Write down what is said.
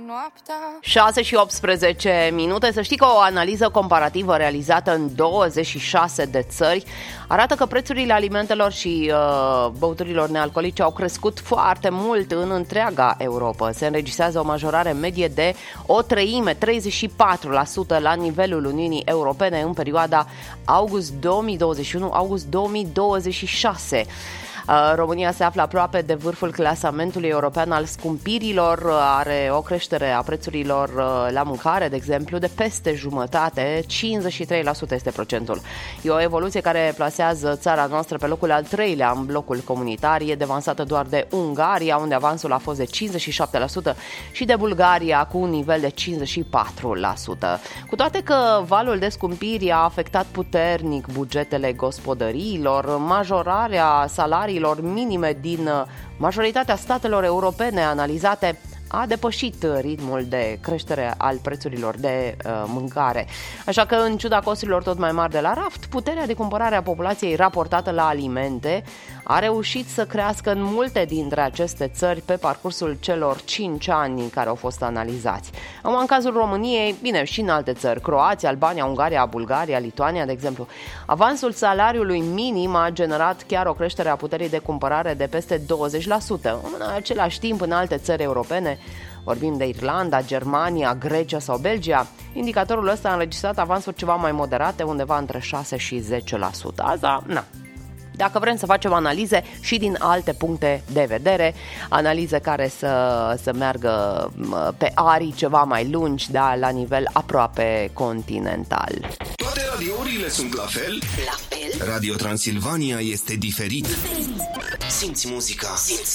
6 și 18 minute. Să știi că o analiză comparativă realizată în 26 de țări arată că prețurile alimentelor și băuturilor nealcoolice au crescut foarte mult în întreaga Europa. Se înregistrează o majorare medie de o treime, 34% la nivelul Uniunii Europene în perioada august 2021-august 2026. România se află aproape de vârful clasamentului european al scumpirilor, are o creștere a prețurilor la mâncare, de exemplu, de peste jumătate, 53% este procentul. E o evoluție care plasează țara noastră pe locul al treilea în blocul comunitar, e devansată doar de Ungaria, unde avansul a fost de 57% și de Bulgaria cu un nivel de 54%. Cu toate că valul de scumpiri a afectat puternic bugetele gospodăriilor, majorarea salariilor minime din majoritatea statelor europene analizate a depășit ritmul de creștere al prețurilor de mâncare. Așa că, în ciuda costurilor tot mai mari de la raft, puterea de cumpărare a populației raportată la alimente a reușit să crească în multe dintre aceste țări pe parcursul celor 5 ani care au fost analizați. În cazul României, bine, și în alte țări, Croația, Albania, Ungaria, Bulgaria, Lituania, de exemplu, avansul salariului minim a generat chiar o creștere a puterii de cumpărare de peste 20%. În același timp, în alte țări europene, vorbim de Irlanda, Germania, Grecia sau Belgia, indicatorul ăsta a înregistrat avansuri ceva mai moderate, undeva între 6 și 10%. Asta, dacă vrem să facem analize și din alte puncte de vedere, analize care să meargă pe arii ceva mai lungi, da, la nivel aproape continental. Toate radiourile sunt la fel? La fel? Radio Transilvania este diferit. Simți muzica. Simți